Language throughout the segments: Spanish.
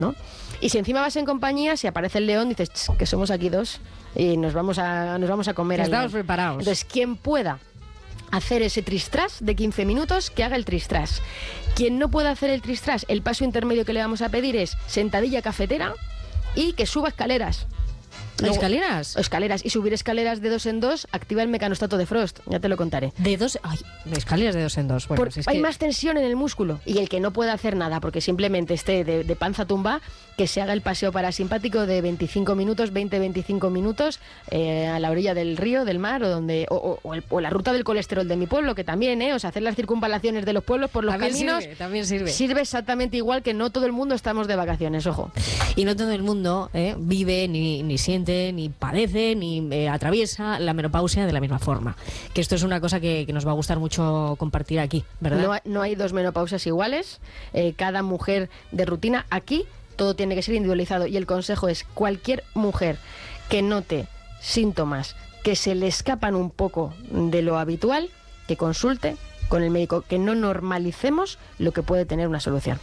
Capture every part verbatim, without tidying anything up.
¿no? Y si encima vas en compañía, si aparece el león, dices que somos aquí dos y nos vamos a, nos vamos a comer al león. Estamos preparados. Entonces, quien pueda hacer ese tristras de quince minutos, que haga el tristras. Quien no pueda hacer el tristras, el paso intermedio que le vamos a pedir es sentadilla cafetera y que suba escaleras. Luego, ¿Escaleras? Escaleras. Y subir escaleras de dos en dos activa el mecanostato de Frost. Ya te lo contaré. De dos... Ay, escaleras de dos en dos. Bueno, Por, si es hay que... más tensión en el músculo. Y el que no pueda hacer nada porque simplemente esté de, de panza tumba, que se haga el paseo parasimpático de veinticinco minutos, veinte a veinticinco minutos eh, a la orilla del río, del mar o donde o, o, o, el, o la ruta del colesterol de mi pueblo, que también, ¿eh? O sea, hacer las circunvalaciones de los pueblos por los también caminos. Sirve, también sirve. Sirve exactamente igual, que no todo el mundo estamos de vacaciones, ojo. Y no todo el mundo eh, vive, ni, ni siente, ni padece, ni eh, atraviesa la menopausia de la misma forma. Que esto es una cosa que, que nos va a gustar mucho compartir aquí, ¿verdad? No hay, no hay dos menopausias iguales. Eh, cada mujer de rutina, aquí todo tiene que ser individualizado. Y el consejo es: cualquier mujer que note síntomas que se le escapan un poco de lo habitual, que consulte con el médico, que no normalicemos lo que puede tener una solución.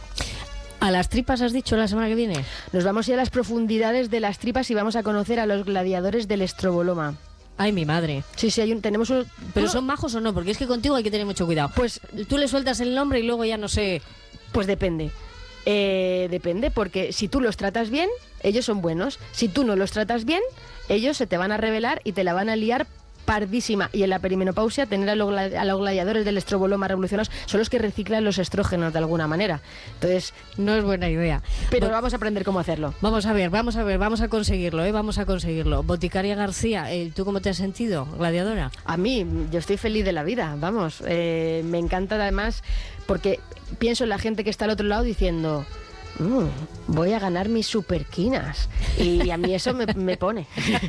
¿A las tripas has dicho la semana que viene? Nos vamos a ir a las profundidades de las tripas y vamos a conocer a los gladiadores del estroboloma. Ay, mi madre. Sí, sí, hay un, tenemos un... ¿Pero no, son majos o no? Porque es que contigo hay que tener mucho cuidado. Pues tú le sueltas el nombre y luego ya no sé... Pues depende. Eh, depende, porque si tú los tratas bien, ellos son buenos. Si tú no los tratas bien, ellos se te van a rebelar y te la van a liar pardísima. Y en la perimenopausia, tener a los, a los gladiadores del estroboloma revolucionados son los que reciclan los estrógenos de alguna manera. Entonces, no es buena idea. Pero Bo- vamos a aprender cómo hacerlo. Vamos a ver, vamos a ver, vamos a conseguirlo, ¿eh? Vamos a conseguirlo. Boticaria García, eh, ¿tú cómo te has sentido, gladiadora? A mí, yo estoy feliz de la vida, vamos. Eh, me encanta además porque pienso en la gente que está al otro lado diciendo... Mm, voy a ganar mis superquinas. Y a mí eso me, me pone.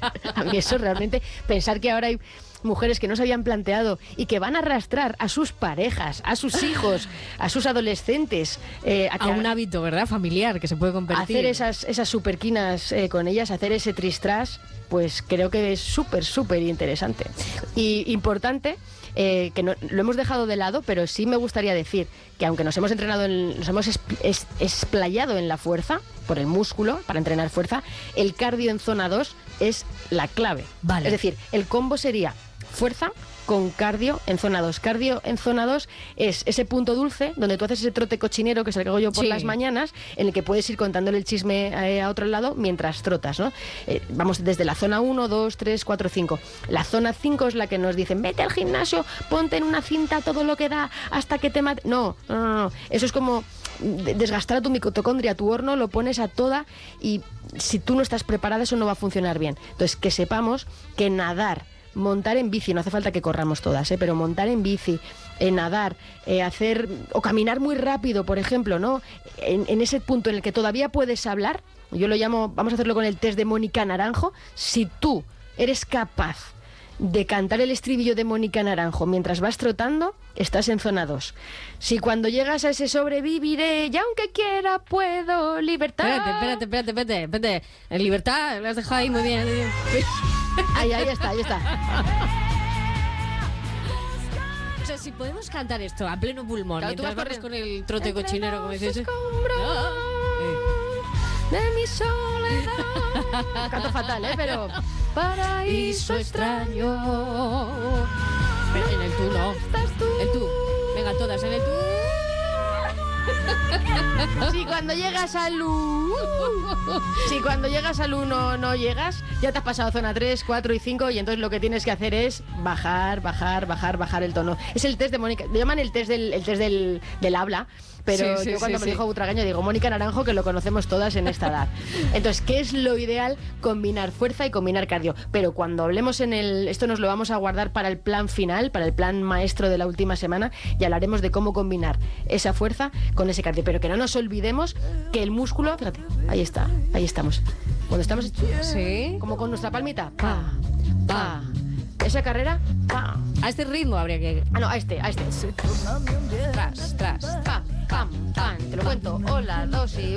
A mí eso realmente, pensar que ahora hay mujeres que no se habían planteado y que van a arrastrar a sus parejas, a sus hijos, a sus adolescentes eh, a, a un hábito, ¿verdad? Familiar que se puede convertir. Hacer esas, esas superquinas eh, con ellas, hacer ese tristras, pues creo que es súper, súper interesante. Y importante, eh, que no, lo hemos dejado de lado, pero sí me gustaría decir que aunque nos hemos entrenado, en, nos hemos es, es, esplayado en la fuerza, por el músculo, para entrenar fuerza, el cardio en zona dos es la clave. Vale. Es decir, el combo sería fuerza con cardio en zona dos. Cardio en zona dos es ese punto dulce donde tú haces ese trote cochinero que salgo yo por sí. las mañanas, en el que puedes ir contándole el chisme eh, a otro lado mientras trotas, ¿no? Eh, vamos desde la zona uno, dos, tres, cuatro, cinco. La zona cinco es la que nos dicen, vete al gimnasio, ponte en una cinta todo lo que da hasta que te mate. No, no, no, no. Eso es como desgastar a tu mitocondria, a tu horno, lo pones a toda y si tú no estás preparada eso no va a funcionar bien. Entonces, que sepamos que nadar, montar en bici, no hace falta que corramos todas, ¿eh? Pero montar en bici, eh, nadar, eh, hacer o caminar muy rápido, por ejemplo, ¿no? En, en ese punto en el que todavía puedes hablar, yo lo llamo, vamos a hacerlo con el test de Mónica Naranjo, si tú eres capaz de cantar el estribillo de Mónica Naranjo mientras vas trotando, estás en zona dos. Si cuando llegas a ese sobreviviré, y aunque quiera puedo, libertad... Espérate, espérate, espérate, espérate, espérate. En libertad, lo has dejado ahí muy bien. Ahí, ahí está, ahí está. O sea, si podemos cantar esto a pleno pulmón, Claro, tú mientras vas vamos con el trote cochinero, como dices. Ah, eh. De mi soledad. Canto fatal, ¿eh? Pero... Paraíso extraño. Pero en el tú no. El tú. Venga, todas en el tú. Si cuando llegas al U, si cuando llegas al uno no llegas, ya te has pasado zona tres, cuatro y cinco y entonces lo que tienes que hacer es bajar, bajar, bajar, bajar el tono. Es el test de Mónica, lo llaman el test del, el test del, del habla, pero sí, sí, yo cuando sí, me sí. dijo Butragueño digo Mónica Naranjo, que lo conocemos todas en esta edad. Entonces, ¿qué es lo ideal? Combinar fuerza y combinar cardio. Pero cuando hablemos en el... Esto nos lo vamos a guardar para el plan final, para el plan maestro de la última semana, y hablaremos de cómo combinar esa fuerza con ese cardio. Pero que no nos olvidemos que el músculo... Fíjate, ahí está, ahí estamos. Cuando estamos... Sí. Como con nuestra palmita. Pa, pa. Esa carrera, pa. A este ritmo habría que... Ah, no, a este, a este. Tras, tras. Pam, pam, pam. Te lo cuento. Hola, dos y